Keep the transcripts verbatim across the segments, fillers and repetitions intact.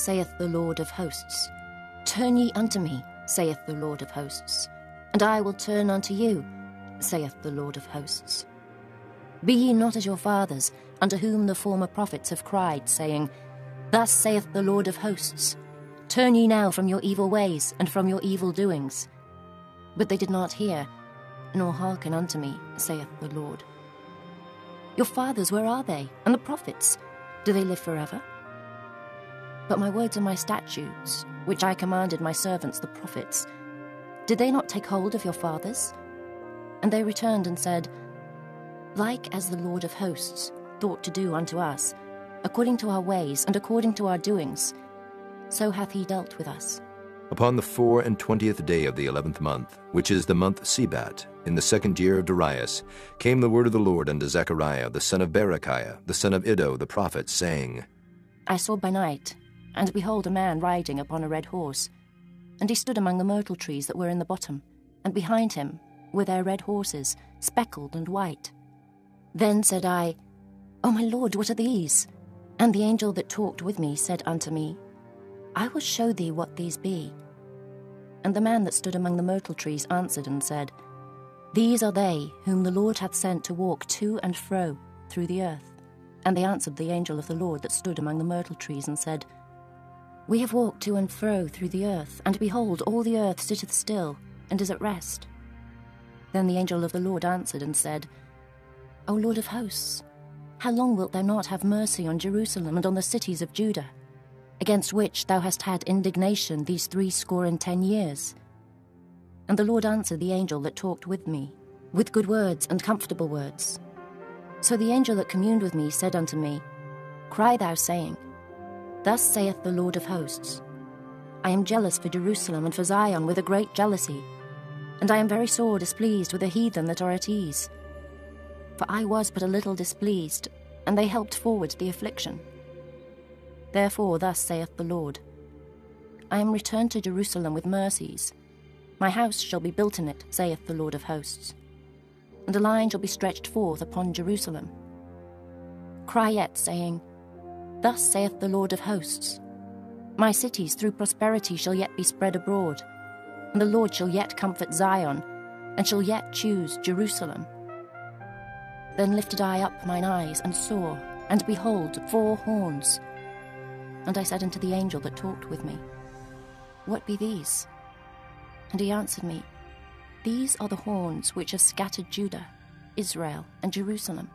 saith the Lord of hosts, turn ye unto me, saith the Lord of hosts, and I will turn unto you, saith the Lord of hosts. Be ye not as your fathers, unto whom the former prophets have cried, saying, Thus saith the Lord of hosts, turn ye now from your evil ways and from your evil doings. But they did not hear, nor hearken unto me, saith the Lord. Your fathers, where are they? And the prophets, do they live forever? But my words and my statutes, which I commanded my servants the prophets, did they not take hold of your fathers? And they returned and said, Like as the Lord of hosts thought to do unto us, according to our ways and according to our doings, so hath he dealt with us. Upon the four and twentieth day of the eleventh month, which is the month Sebat, in the second year of Darius, came the word of the Lord unto Zechariah the son of Berechiah, the son of Iddo the prophet, saying, I saw by night, and behold a man riding upon a red horse, and he stood among the myrtle trees that were in the bottom, and behind him were their red horses, speckled and white. Then said I, O my Lord, what are these? And the angel that talked with me said unto me, I will show thee what these be. And the man that stood among the myrtle trees answered and said, These are they whom the Lord hath sent to walk to and fro through the earth. And they answered the angel of the Lord that stood among the myrtle trees and said, We have walked to and fro through the earth, and behold, all the earth sitteth still, and is at rest. Then the angel of the Lord answered and said, O Lord of hosts, how long wilt thou not have mercy on Jerusalem and on the cities of Judah, against which thou hast had indignation these threescore and ten years? And the Lord answered the angel that talked with me, with good words and comfortable words. So the angel that communed with me said unto me, Cry thou, saying, Thus saith the Lord of hosts, I am jealous for Jerusalem and for Zion with a great jealousy, and I am very sore displeased with the heathen that are at ease. For I was but a little displeased, and they helped forward the affliction. Therefore thus saith the Lord, I am returned to Jerusalem with mercies. My house shall be built in it, saith the Lord of hosts, and a line shall be stretched forth upon Jerusalem. Cry yet, saying, Thus saith the Lord of hosts, My cities through prosperity shall yet be spread abroad, and the Lord shall yet comfort Zion, and shall yet choose Jerusalem. Then lifted I up mine eyes, and saw, and behold, four horns. And I said unto the angel that talked with me, What be these? And he answered me, These are the horns which have scattered Judah, Israel, and Jerusalem.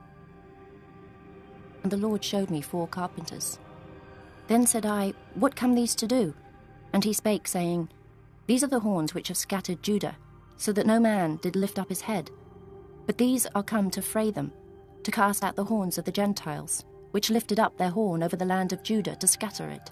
And the Lord showed me four carpenters. Then said I, What come these to do? And he spake, saying, These are the horns which have scattered Judah, so that no man did lift up his head. But these are come to fray them, to cast out the horns of the Gentiles, which lifted up their horn over the land of Judah to scatter it.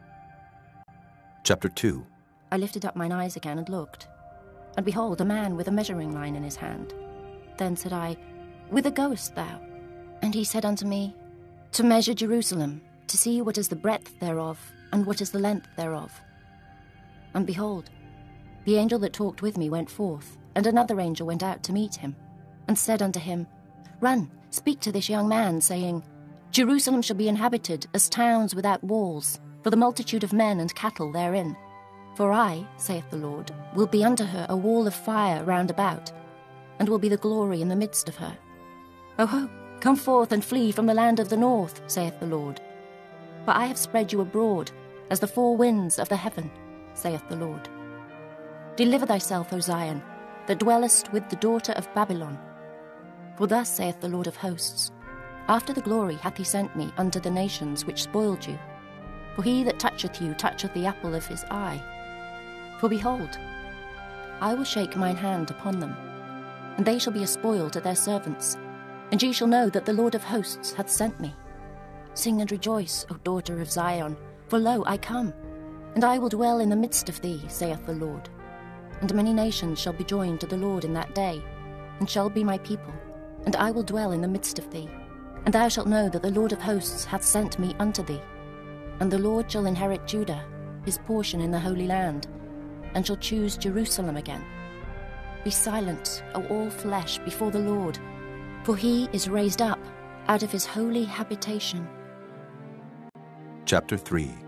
Chapter two. I lifted up mine eyes again and looked, and behold, a man with a measuring line in his hand. Then said I, Whither goest thou? And he said unto me, To measure Jerusalem, to see what is the breadth thereof, and what is the length thereof. And behold, the angel that talked with me went forth, and another angel went out to meet him, and said unto him, Run, speak to this young man, saying, Jerusalem shall be inhabited as towns without walls, for the multitude of men and cattle therein. For I, saith the Lord, will be unto her a wall of fire round about, and will be the glory in the midst of her. Oho, come forth and flee from the land of the north, saith the Lord. For I have spread you abroad, as the four winds of the heaven, saith the Lord. Deliver thyself, O Zion, that dwellest with the daughter of Babylon. For thus saith the Lord of hosts, After the glory hath he sent me unto the nations which spoiled you. For he that toucheth you toucheth the apple of his eye. For behold, I will shake mine hand upon them, and they shall be a spoil to their servants, and ye shall know that the Lord of hosts hath sent me. Sing and rejoice, O daughter of Zion, for lo, I come, and I will dwell in the midst of thee, saith the Lord. And many nations shall be joined to the Lord in that day, and shall be my people, and I will dwell in the midst of thee. And thou shalt know that the Lord of hosts hath sent me unto thee. And the Lord shall inherit Judah, his portion in the Holy Land, and shall choose Jerusalem again. Be silent, O all flesh, before the Lord, for he is raised up out of his holy habitation. Chapter three.